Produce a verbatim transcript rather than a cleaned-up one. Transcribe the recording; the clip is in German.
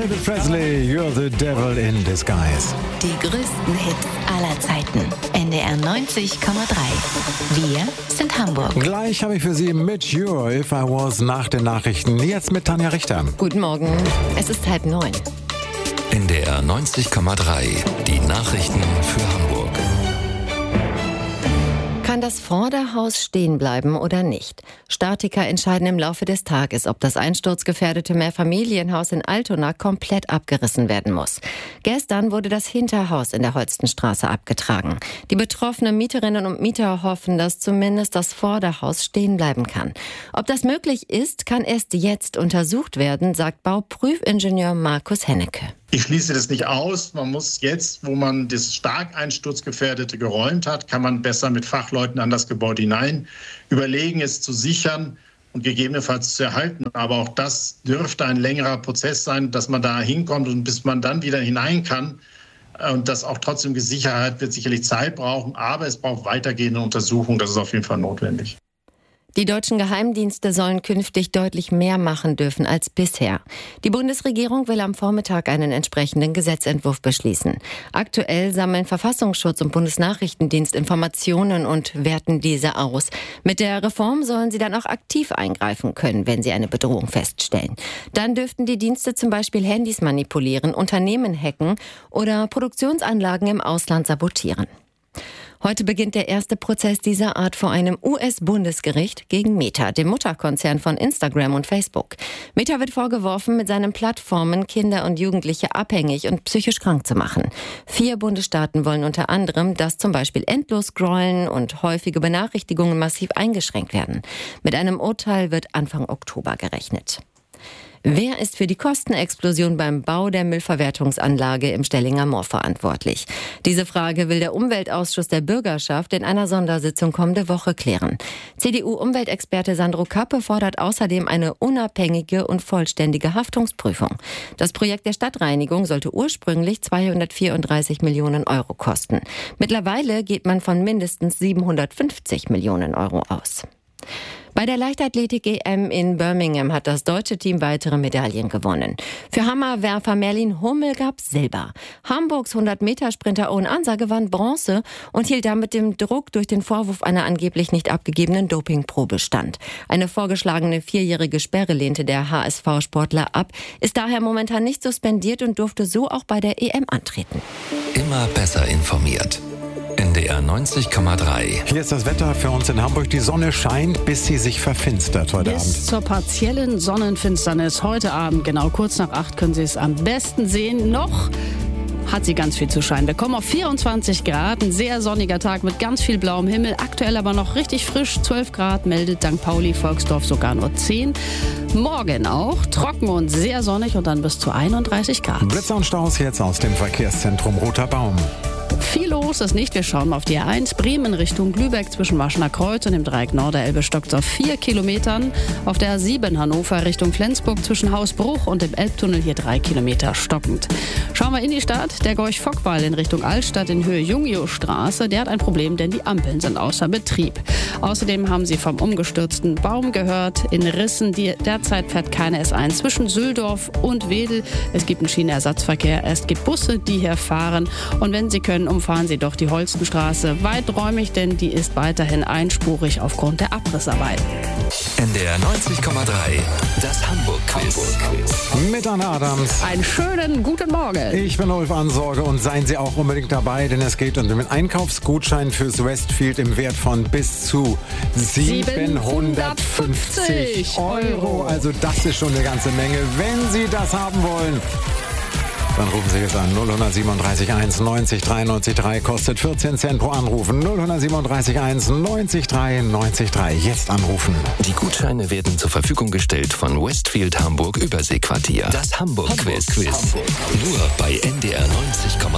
Elvis Presley, You're the Devil in Disguise. Die größten Hits aller Zeiten. N D R neunzig Komma drei. Wir sind Hamburg. Gleich habe ich für Sie Mit You, If I Was nach den Nachrichten. Jetzt mit Tanja Richter. Guten Morgen. Es ist halb neun. N D R neunzig Komma drei. Die Nachrichten für Hamburg. Kann das Vorderhaus stehen bleiben oder nicht? Statiker entscheiden im Laufe des Tages, ob das einsturzgefährdete Mehrfamilienhaus in Altona komplett abgerissen werden muss. Gestern wurde das Hinterhaus in der Holstenstraße abgetragen. Die betroffenen Mieterinnen und Mieter hoffen, dass zumindest das Vorderhaus stehen bleiben kann. Ob das möglich ist, kann erst jetzt untersucht werden, sagt Bauprüfingenieur Markus Hennecke. Ich schließe das nicht aus. Man muss jetzt, wo man das stark einsturzgefährdete geräumt hat, kann man besser mit Fachleuten an das Gebäude hinein überlegen, es zu sichern und gegebenenfalls zu erhalten. Aber auch das dürfte ein längerer Prozess sein, dass man da hinkommt und bis man dann wieder hinein kann. Und das auch trotzdem gesichert wird sicherlich Zeit brauchen. Aber es braucht weitergehende Untersuchungen. Das ist auf jeden Fall notwendig. Die deutschen Geheimdienste sollen künftig deutlich mehr machen dürfen als bisher. Die Bundesregierung will am Vormittag einen entsprechenden Gesetzentwurf beschließen. Aktuell sammeln Verfassungsschutz und Bundesnachrichtendienst Informationen und werten diese aus. Mit der Reform sollen sie dann auch aktiv eingreifen können, wenn sie eine Bedrohung feststellen. Dann dürften die Dienste zum Beispiel Handys manipulieren, Unternehmen hacken oder Produktionsanlagen im Ausland sabotieren. Heute beginnt der erste Prozess dieser Art vor einem U S-Bundesgericht gegen Meta, dem Mutterkonzern von Instagram und Facebook. Meta wird vorgeworfen, mit seinen Plattformen Kinder und Jugendliche abhängig und psychisch krank zu machen. Vier Bundesstaaten wollen unter anderem, dass zum Beispiel endlos Scrollen und häufige Benachrichtigungen massiv eingeschränkt werden. Mit einem Urteil wird Anfang Oktober gerechnet. Wer ist für die Kostenexplosion beim Bau der Müllverwertungsanlage im Stellinger Moor verantwortlich? Diese Frage will der Umweltausschuss der Bürgerschaft in einer Sondersitzung kommende Woche klären. C D U-Umweltexperte Sandro Kappe fordert außerdem eine unabhängige und vollständige Haftungsprüfung. Das Projekt der Stadtreinigung sollte ursprünglich zweihundertvierunddreißig Millionen Euro kosten. Mittlerweile geht man von mindestens siebenhundertfünfzig Millionen Euro aus. Bei der Leichtathletik-E M in Birmingham hat das deutsche Team weitere Medaillen gewonnen. Für Hammerwerfer Merlin Hummel gab's Silber. Hamburgs hundert-Meter-Sprinter Owen Ansa gewann Bronze und hielt damit dem Druck durch den Vorwurf einer angeblich nicht abgegebenen Dopingprobe stand. Eine vorgeschlagene vierjährige Sperre lehnte der H S V-Sportler ab, ist daher momentan nicht suspendiert und durfte so auch bei der E M antreten. Immer besser informiert. N D R neunzig Komma drei. Hier ist das Wetter für uns in Hamburg. Die Sonne scheint, bis sie sich verfinstert heute Bis Abend. zur partiellen Sonnenfinsternis heute Abend, genau kurz nach acht, können Sie es am besten sehen. Noch hat sie ganz viel zu scheinen. Wir kommen auf vierundzwanzig Grad, ein sehr sonniger Tag mit ganz viel blauem Himmel. Aktuell aber noch richtig frisch, zwölf Grad, meldet Sankt Pauli, Volksdorf sogar nur zehn. Morgen auch trocken und sehr sonnig und dann bis zu einunddreißig Grad. Blitzer und Staus jetzt aus dem Verkehrszentrum Roter Baum. Viel los ist nicht. Wir schauen mal auf die A eins. Bremen Richtung Lübeck zwischen Marschener Kreuz und dem Dreieck Norderelbe stockt auf vier Kilometern. Auf der A sieben Hannover Richtung Flensburg zwischen Hausbruch und dem Elbtunnel hier drei Kilometer stockend. Schauen wir in die Stadt. Der Gorch-Fock-Wall in Richtung Altstadt in Höhe Jungio-Straße. Der hat ein Problem, denn die Ampeln sind außer Betrieb. Außerdem haben Sie vom umgestürzten Baum gehört. In Rissen, die, derzeit fährt keine S eins zwischen Süldorf und Wedel. Es gibt einen Schienenersatzverkehr. Es gibt Busse, die hier fahren. Und wenn Sie können, umfahren Sie doch die Holstenstraße weiträumig, denn die ist weiterhin einspurig aufgrund der Abrissarbeiten. N D R neunzig Komma drei. Das Hamburg-Quiz. Mit Anna Adams. Einen schönen guten Morgen. Ich bin Ulf Ansorge und seien Sie auch unbedingt dabei, denn es geht um den Einkaufsgutschein fürs Westfield im Wert von bis zu siebenhundertfünfzig Euro. Also das ist schon eine ganze Menge. Wenn Sie das haben wollen, dann rufen Sie jetzt an. null siebenunddreißig eins neunzig dreiundneunzig drei kostet vierzehn Cent pro Anruf. null siebenunddreißig eins neunzig drei neunzig drei. Jetzt anrufen. Die Gutscheine werden zur Verfügung gestellt von Westfield Hamburg Überseequartier. Das Hamburg-Quiz. Hamburg. Nur bei N D R neunzig Komma drei.